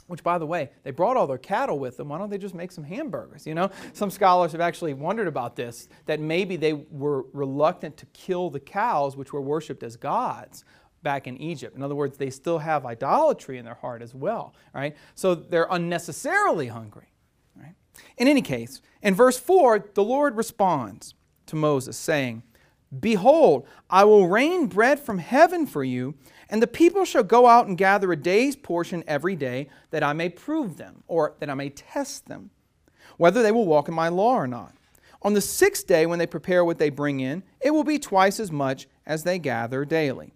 Which, by the way, they brought all their cattle with them. Why don't they just make some hamburgers, you know? Some scholars have actually wondered about this, that maybe they were reluctant to kill the cows, which were worshipped as gods back in Egypt. In other words, they still have idolatry in their heart as well, right? So they're unnecessarily hungry, right? In any case, in verse 4, the Lord responds to Moses, saying, "Behold, I will rain bread from heaven for you, and the people shall go out and gather a day's portion every day, that I may prove them," or that I may test them, "whether they will walk in my law or not. On the 6th day, when they prepare what they bring in, it will be twice as much as they gather daily."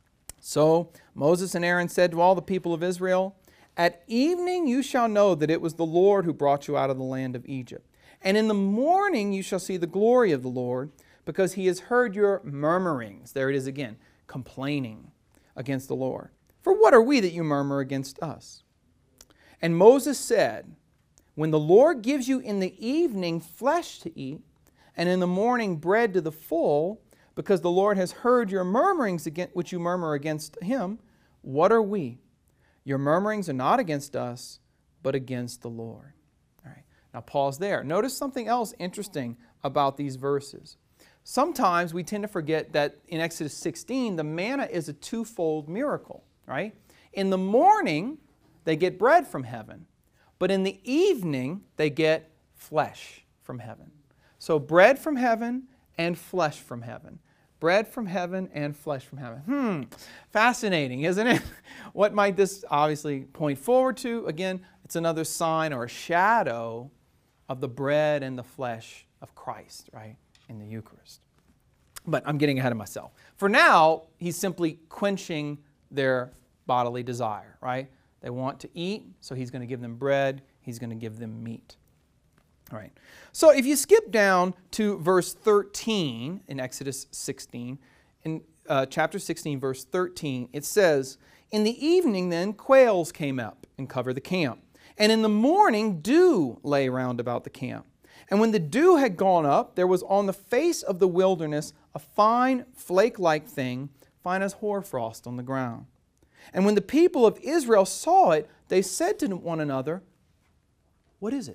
So Moses and Aaron said to all the people of Israel, "At evening you shall know that it was the Lord who brought you out of the land of Egypt. And in the morning you shall see the glory of the Lord, because he has heard your murmurings." There it is again, complaining against the Lord. "For what are we that you murmur against us?" And Moses said, "When the Lord gives you in the evening flesh to eat, and in the morning bread to the full, because the Lord has heard your murmurings which you murmur against him, what are we? Your murmurings are not against us, but against the Lord." All right. Now pause there. Notice something else interesting about these verses. Sometimes we tend to forget that in Exodus 16, the manna is a twofold miracle, right? In the morning, they get bread from heaven, but in the evening, they get flesh from heaven. So bread from heaven and flesh from heaven. Bread from heaven and flesh from heaven. Fascinating, isn't it? What might this obviously point forward to? Again, it's another sign or a shadow of the bread and the flesh of Christ, right? In the Eucharist. But I'm getting ahead of myself. For now, he's simply quenching their bodily desire, right? They want to eat, so he's going to give them bread, he's going to give them meat. All right. So if you skip down to verse 13 in Exodus 16, in chapter 16, verse 13, it says, "In the evening then quails came up and covered the camp, and in the morning dew lay round about the camp. And when the dew had gone up, there was on the face of the wilderness a fine flake-like thing, fine as hoarfrost on the ground. And when the people of Israel saw it, they said to one another, 'What is it?'"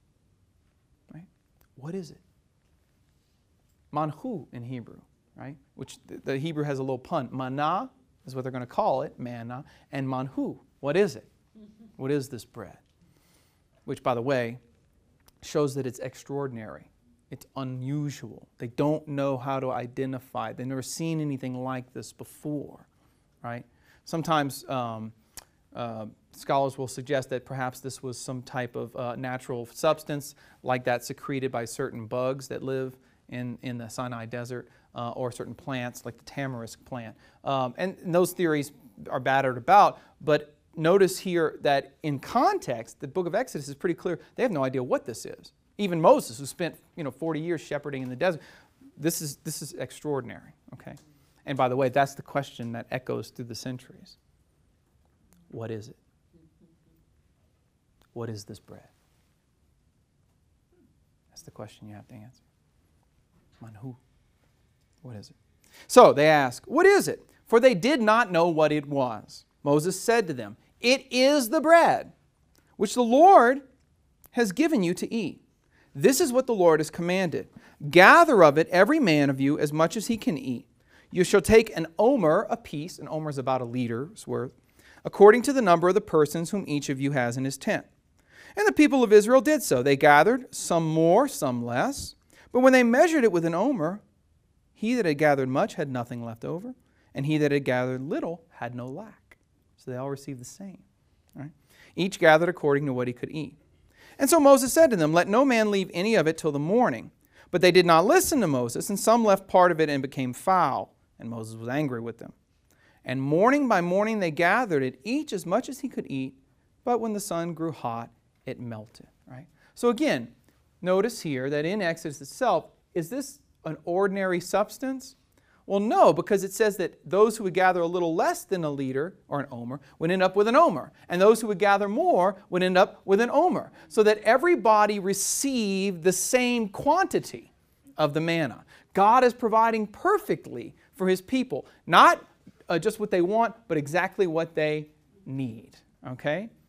Right? What is it? Manhu in Hebrew, right? Which the Hebrew has a little pun. Manna is what they're going to call it, manna, and manhu. What is it? What is this bread? Which, by the way, shows that it's extraordinary. It's unusual. They don't know how to identify it. They've never seen anything like this before, right? Sometimes scholars will suggest that perhaps this was some type of natural substance like that secreted by certain bugs that live in the Sinai desert or certain plants like the tamarisk plant. And those theories are battered about, but notice here that in context, the book of Exodus is pretty clear. They have no idea what this is. Even Moses, who spent 40 years shepherding in the desert, this is extraordinary. Okay, and by the way, that's the question that echoes through the centuries. What is it? What is this bread? That's the question you have to answer. Manhu. What is it? So they ask, "What is it?" For they did not know what it was. Moses said to them, "It is the bread which the Lord has given you to eat. This is what the Lord has commanded. Gather of it every man of you as much as he can eat. You shall take an omer apiece," an omer is about a liter's worth, "according to the number of the persons whom each of you has in his tent." And the people of Israel did so. They gathered, some more, some less. But when they measured it with an omer, he that had gathered much had nothing left over, and he that had gathered little had no lack. So they all received the same. Right? Each gathered according to what he could eat. And so Moses said to them, "Let no man leave any of it till the morning." But they did not listen to Moses, and some left part of it and became foul. And Moses was angry with them. And morning by morning they gathered it, each as much as he could eat. But when the sun grew hot, it melted. Right? So again, notice here that in Exodus itself, is this an ordinary substance? Well, no, because it says that those who would gather a little less than a liter, or an omer, would end up with an omer. And those who would gather more would end up with an omer. So that everybody received the same quantity of the manna. God is providing perfectly for His people. Not just what they want, but exactly what they need. Okay?